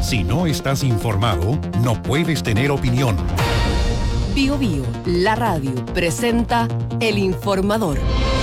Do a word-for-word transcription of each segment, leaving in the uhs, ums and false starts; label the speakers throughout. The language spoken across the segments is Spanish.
Speaker 1: Si no estás informado, no puedes tener opinión.
Speaker 2: Bio Bio, la radio, presenta El Informador.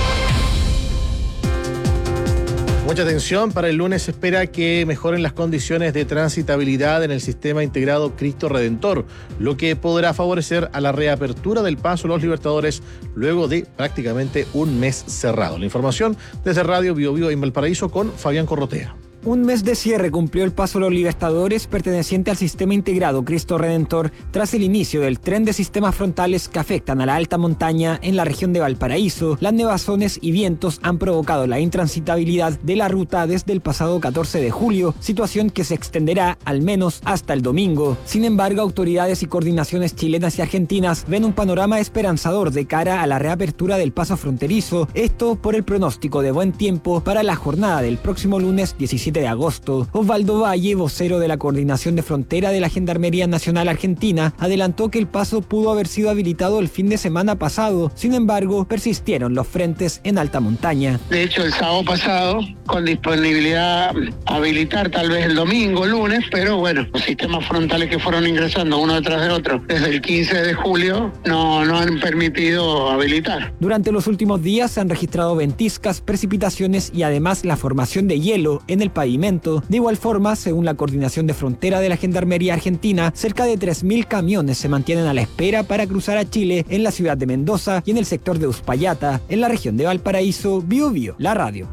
Speaker 3: Mucha atención, para el lunes se espera que mejoren las condiciones de transitabilidad en el sistema integrado Cristo Redentor, lo que podrá favorecer a la reapertura del paso a los Libertadores luego de prácticamente un mes cerrado. La información desde Radio Bio Bio en Valparaíso con Fabián Corrotea.
Speaker 4: Un mes de cierre cumplió el paso a los Libertadores perteneciente al sistema integrado Cristo Redentor tras el inicio del tren de sistemas frontales que afectan a la alta montaña en la región de Valparaíso. Las nevazones y vientos han provocado la intransitabilidad de la ruta desde el pasado catorce de julio, situación que se extenderá al menos hasta el domingo. Sin embargo, autoridades y coordinaciones chilenas y argentinas ven un panorama esperanzador de cara a la reapertura del paso fronterizo, esto por el pronóstico de buen tiempo para la jornada del próximo lunes diecisiete de agosto. Osvaldo Valle, vocero de la Coordinación de Frontera de la Gendarmería Nacional Argentina, adelantó que el paso pudo haber sido habilitado el fin de semana pasado. Sin embargo, persistieron los frentes en alta montaña.
Speaker 5: De hecho, el sábado pasado, con disponibilidad a habilitar tal vez el domingo, lunes, pero bueno, los sistemas frontales que fueron ingresando uno detrás de otro desde el quince de julio no, no han permitido habilitar.
Speaker 4: Durante los últimos días se han registrado ventiscas, precipitaciones y además la formación de hielo en el país. Pavimento. De igual forma, según la Coordinación de Frontera de la Gendarmería Argentina, cerca de tres mil camiones se mantienen a la espera para cruzar a Chile en la ciudad de Mendoza y en el sector de Uspallata, en la región de Valparaíso. Bio Bio, la radio.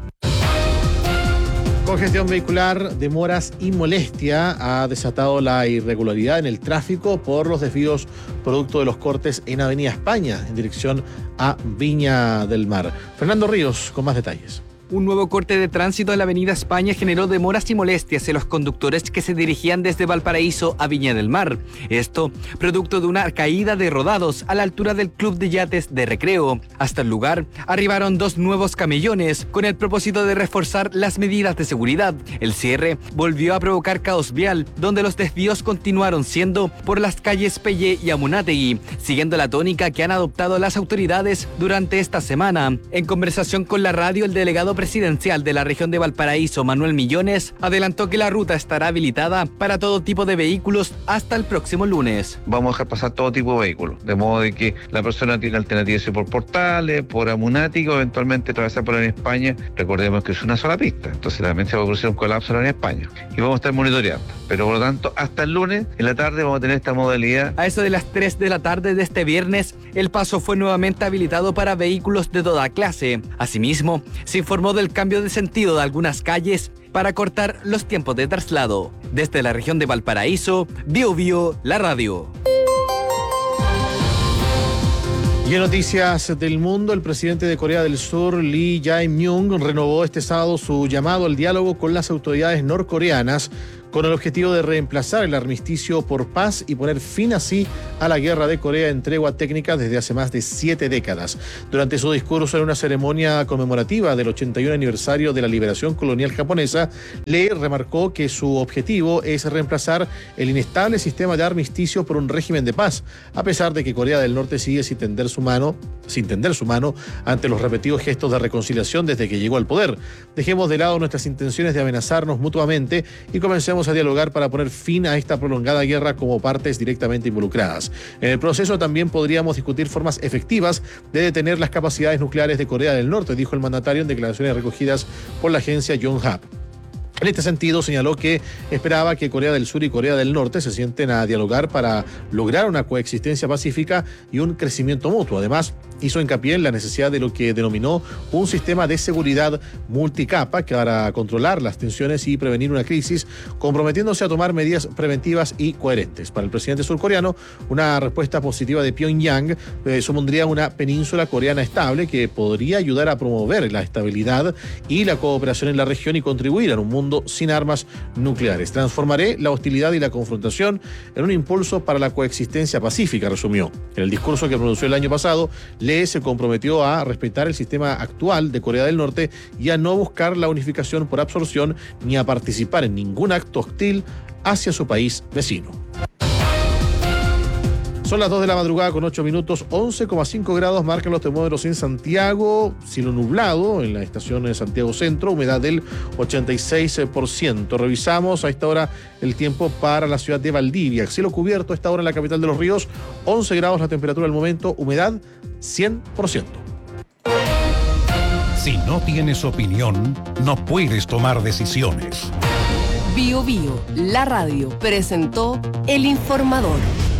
Speaker 3: Congestión vehicular, demoras y molestia ha desatado la irregularidad en el tráfico por los desvíos producto de los cortes en Avenida España en dirección a Viña del Mar. Fernando Ríos con más detalles.
Speaker 6: Un nuevo corte de tránsito en la Avenida España generó demoras y molestias en los conductores que se dirigían desde Valparaíso a Viña del Mar. Esto, producto de una caída de rodados a la altura del Club de Yates de Recreo. Hasta el lugar arribaron dos nuevos camellones con el propósito de reforzar las medidas de seguridad. El cierre volvió a provocar caos vial, donde los desvíos continuaron siendo por las calles Pelle y Amunátegui, siguiendo la tónica que han adoptado las autoridades durante esta semana. En conversación con la radio, el delegado presidencial de la región de Valparaíso, Manuel Millones, adelantó que la ruta estará habilitada para todo tipo de vehículos hasta el próximo lunes.
Speaker 7: Vamos a dejar pasar todo tipo de vehículos, de modo de que la persona tiene alternativas por Portales, por Amunátegui, atravesar atravesar por en España. Recordemos que es una sola pista, entonces también se va a producir un colapso en España. Y vamos a estar monitoreando, pero por lo tanto hasta el lunes en la tarde vamos a tener esta modalidad.
Speaker 6: A eso de las tres de la tarde de este viernes, el paso fue nuevamente habilitado para vehículos de toda clase. Asimismo, se informó del cambio de sentido de algunas calles para cortar los tiempos de traslado. Desde la región de Valparaíso, Bio Bio, la radio.
Speaker 3: Y en noticias del mundo, el presidente de Corea del Sur, Lee Jae-myung, renovó este sábado su llamado al diálogo con las autoridades norcoreanas con el objetivo de reemplazar el armisticio por paz y poner fin así a la guerra de Corea en tregua técnica desde hace más de siete décadas. Durante su discurso en una ceremonia conmemorativa del ochenta y un aniversario de la liberación colonial japonesa, Lee remarcó que su objetivo es reemplazar el inestable sistema de armisticio por un régimen de paz, a pesar de que Corea del Norte sigue sin tender su mano, sin tender su mano ante los repetidos gestos de reconciliación desde que llegó al poder. Dejemos de lado nuestras intenciones de amenazarnos mutuamente y comencemos a dialogar para poner fin a esta prolongada guerra como partes directamente involucradas. En el proceso también podríamos discutir formas efectivas de detener las capacidades nucleares de Corea del Norte, dijo el mandatario en declaraciones recogidas por la agencia Yonhap. En este sentido, señaló que esperaba que Corea del Sur y Corea del Norte se sienten a dialogar para lograr una coexistencia pacífica y un crecimiento mutuo. Además, hizo hincapié en la necesidad de lo que denominó un sistema de seguridad multicapa que para controlar las tensiones y prevenir una crisis, comprometiéndose a tomar medidas preventivas y coherentes. Para el presidente surcoreano, una respuesta positiva de Pyongyang eh, supondría una península coreana estable que podría ayudar a promover la estabilidad y la cooperación en la región y contribuir a un mundo sin armas nucleares. Transformaré la hostilidad y la confrontación en un impulso para la coexistencia pacífica, resumió. En el discurso que pronunció el año pasado, Lee se comprometió a respetar el sistema actual de Corea del Norte y a no buscar la unificación por absorción ni a participar en ningún acto hostil hacia su país vecino. Son las dos de la madrugada con ocho minutos, once coma cinco grados marcan los termómetros en Santiago, cielo nublado en la estación de Santiago Centro, humedad del ochenta y seis por ciento. Revisamos a esta hora el tiempo para la ciudad de Valdivia, cielo cubierto a esta hora en la capital de Los Ríos, once grados la temperatura al momento, humedad cien por ciento.
Speaker 1: Si no tienes opinión, no puedes tomar decisiones.
Speaker 2: Bio Bio, la radio, presentó El Informador.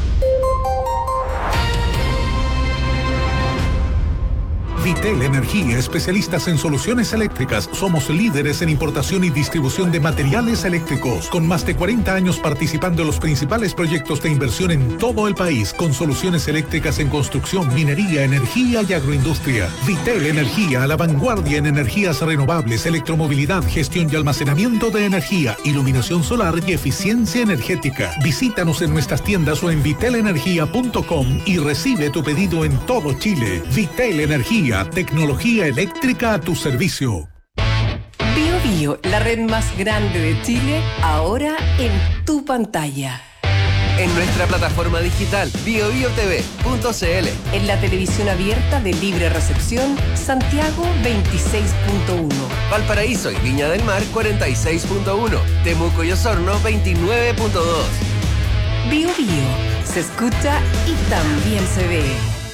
Speaker 8: Vitel Energía, especialistas en soluciones eléctricas. Somos líderes en importación y distribución de materiales eléctricos, con más de cuarenta años participando en los principales proyectos de inversión en todo el país, con soluciones eléctricas en construcción, minería, energía y agroindustria. Vitel Energía, a la vanguardia en energías renovables, electromovilidad, gestión y almacenamiento de energía, iluminación solar y eficiencia energética. Visítanos en nuestras tiendas o en vitel energía punto com y recibe tu pedido en todo Chile. Vitel Energía, tecnología eléctrica a tu servicio.
Speaker 2: Bio Bio, la red más grande de Chile, ahora en tu pantalla.
Speaker 9: En nuestra plataforma digital bio bio t v punto c l.
Speaker 2: En la televisión abierta de libre recepción, Santiago veintiséis punto uno.
Speaker 9: Valparaíso y Viña del Mar cuarenta y seis punto uno. Temuco y Osorno veintinueve punto dos.
Speaker 2: Bio Bio, se escucha y también se ve.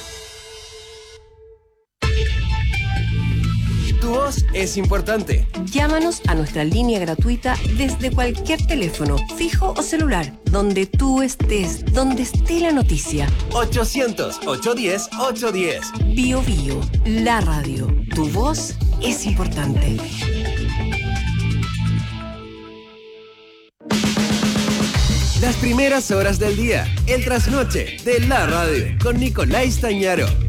Speaker 9: Tu voz es importante.
Speaker 2: Llámanos a nuestra línea gratuita desde cualquier teléfono, fijo o celular, donde tú estés, donde esté la noticia.
Speaker 9: ochocientos, ochocientos diez, ochocientos diez.
Speaker 2: Bio Bio, la radio. Tu voz es importante.
Speaker 9: Las primeras horas del día, el trasnoche de la radio, con Nicolás Tañaro.